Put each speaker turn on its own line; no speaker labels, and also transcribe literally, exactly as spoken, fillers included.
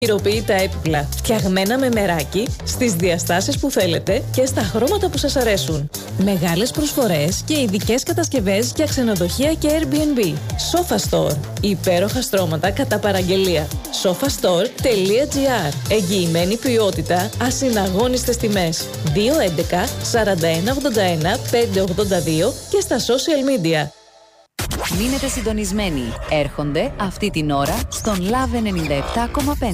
Χειροποίητα έπιπλα, φτιαγμένα με μεράκι, στις διαστάσεις που θέλετε και στα χρώματα που σας αρέσουν. Μεγάλες προσφορές και ειδικές κατασκευές για ξενοδοχεία και Airbnb. Sofa Store. Υπέροχα στρώματα κατά παραγγελία. sofastore τελεία gr. Εγγυημένη ποιότητα, ασυναγώνιστες τιμές. δύο έντεκα σαράντα ένα ογδόντα ένα πεντακόσια ογδόντα δύο και στα social media.
Μείνετε συντονισμένοι. Έρχονται αυτή την ώρα στον Love ενενήντα επτά κόμμα πέντε.